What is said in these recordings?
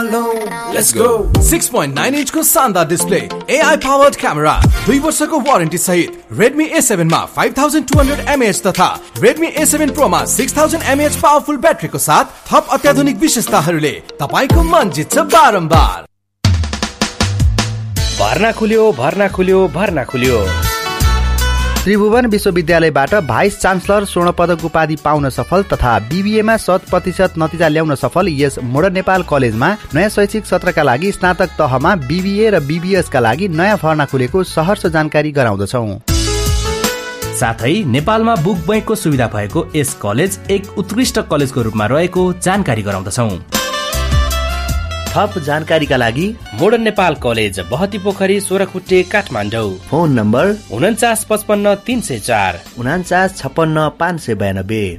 Let's go. 6.9 inch को शानदार display, AI powered camera, 2 वर्षको वारेन्टी सहित Redmi A7 मा 5200 mAh तथा Redmi A7 Pro मा 6000 mAh पावरफुल ब्याट्रीको साथ थप अत्याधुनिक विशेषताहरूले तपाईको मन जित्छ बारम्बार। भर्ना खुल्यो। त्रिभुवन विश्वविद्यालयबाट भाइस चान्सलर स्वर्ण पदक उपाधि पाउन सफल तथा बीबीएमा 100% नतिजा ल्याउन सफल यस मोडर्न नेपाल कलेजमा नयाँ शैक्षिक सत्रका लागि स्नातक तहमा बीबीए र बीबीएस का लागि नयाँ भर्ना खुलेको सहर्ष जानकारी गराउँदछौं। साथै नेपालमा बुक बैंकको सुविधा भएको यस कलेज एक उत्कृष्ट कलेजको रूपमा रहेको जानकारी गराउँदछौं। थप जानकारीका लागि मोडर्न नेपाल कलेज बहती पोखरी सोरखुट्टे काठमाडौँ। Phone number 4955 304 4956 592।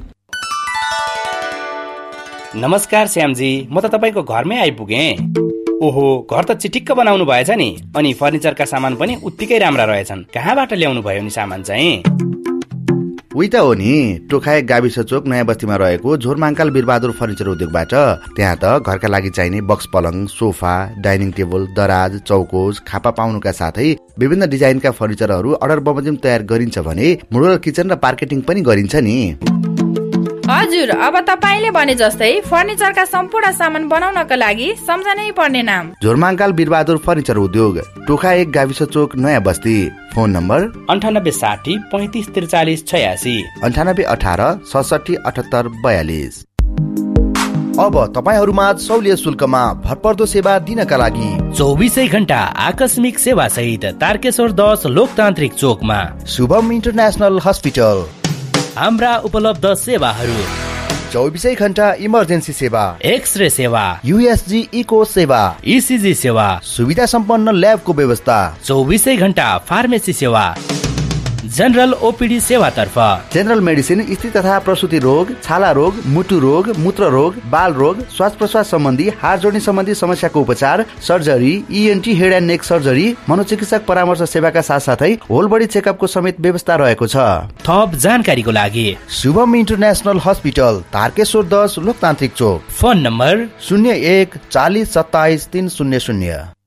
नमस्कार श्यामजी, म त तपाईको घरमै आइपुगे। ओहो, घर त चिटिक्क बनाउनु भएछ नि, अनि फर्निचरका सामान पनि उत्तिकै राम्रा रहेछन्। कहाँबाट ल्याउनु भयो नि सामान चाहिँ? उही त हो नि, टोखाए गाविस चोक नयाँ बस्तीमा रहेको झोरमाङ्काल वीरबहादुर फर्निचर उद्योगबाट। त्यहाँ त घरका लागि चाहिने बक्स पलङ, सोफा, डाइनिङ टेबल, दराज, चौकोस, खापा पाउनुका साथै विभिन्न डिजाइनका फर्निचरहरू अर्डर बमोजिम तयार गरिन्छ भने मोडुलर किचन र मार्केटिङ पनि गरिन्छ नि। हजुर, अब तपाईले भने जस्तै फर्निचरका सम्पूर्ण सामान बनाउनका लागि सम्झनै पर्ने नाम झोरमाङ्काल वीरबहादुर फर्निचर उद्योग, टोखा 1 गाविस चोक नयाँ बस्ती। Phone number 9860 35 43 86 9818 67 78 42। अब तपाईहरूमा सौलिय शुल्कमा भरपर्दो सेवा दिनका लागि 24 घण्टा आकस्मिक सेवा सहित तारकेश्वर 10 लोकतान्त्रिक चोकमा शुभम इन्टरनेशनल हस्पिटल। हाम्रा उपलब्ध सेवाहरू 24 घण्टा इमर्जेन्सी सेवा, एक्सरे सेवा, यूएसजी इको सेवा, ईसीजी सेवा, सुविधा सम्पन्न ल्याबको व्यवस्था, 24 घण्टा फार्मेसी सेवा, जनरल ओपीडी सेवा तर्फ जनरल मेडिसिन, स्त्री तथा प्रसूति रोग, छाला रोग, मुटु रोग, मूत्र रोग, बाल रोग, श्वास प्रश्वास सम्बन्धी, हात जोड्ने सम्बन्धी समस्याको उपचार, surgery, ENT head and neck surgery, मनोचिकित्सक परामर्श सेवाका साथसाथै होल बडी चेकअपको समेत व्यवस्था रहेको छ। थप जानकारीको लागि शुभम इन्टरनेशनल हस्पिटल, तारकेश्वर 10 लोकतान्त्रिक चोक। Phone number 01 40 27 300।